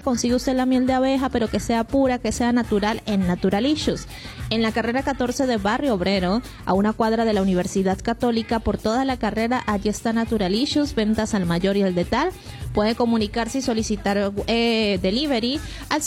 consigue usted la miel de abeja, pero que sea pura, que sea natural, en Naturalicious. En la carrera 14 de Barrio Obrero, a una cuadra de la Universidad Católica, por toda la carrera, allí está Naturalicious, ventas al mayor y al detal. Puede comunicarse y solicitar delivery al